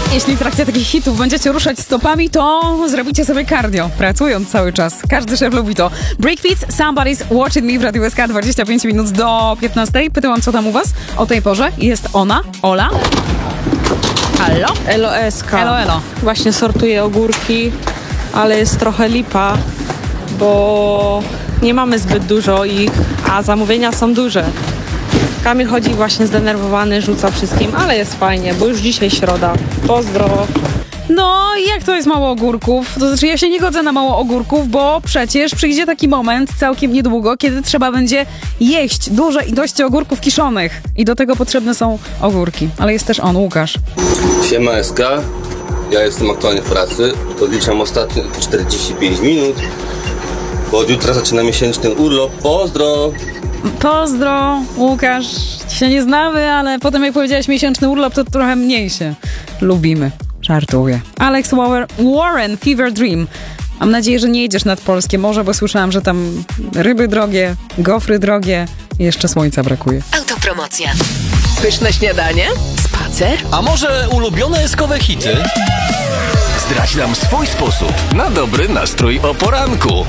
Jeśli w trakcie takich hitów będziecie ruszać stopami, to zrobicie sobie cardio, pracując cały czas. Każdy szef lubi to. Breakbeats, Somebody's Watching Me w Radiu SK, 25 minut do 15. Pytałam, co tam u was o tej porze. Jest ona, Ola. Halo? Elo SK. Elo, elo. Właśnie sortuję ogórki, ale jest trochę lipa, bo nie mamy zbyt dużo ich, a zamówienia są duże. Kamil chodzi właśnie zdenerwowany, rzuca wszystkim, ale jest fajnie, bo już dzisiaj środa. Pozdro. No, jak to jest mało ogórków? To znaczy, ja się nie godzę na mało ogórków, bo przecież przyjdzie taki moment całkiem niedługo, kiedy trzeba będzie jeść duże ilości ogórków kiszonych. I do tego potrzebne są ogórki. Ale jest też on, Łukasz. Siema SK, ja jestem aktualnie w pracy, odliczam ostatnie 45 minut, bo od jutra zaczyna miesięczny urlop. Pozdro! Pozdro, Łukasz. Się nie znamy, ale potem jak powiedziałeś miesięczny urlop, to trochę mniej się lubimy. Żartuję. Alex Warren, Fever Dream. Mam nadzieję, że nie jedziesz nad polskie morze, bo słyszałam, że tam ryby drogie, gofry drogie i jeszcze słońca brakuje. Autopromocja. Pyszne śniadanie? Spacer? A może ulubione eskowe hity? Zdradź nam swój sposób na dobry nastrój o poranku.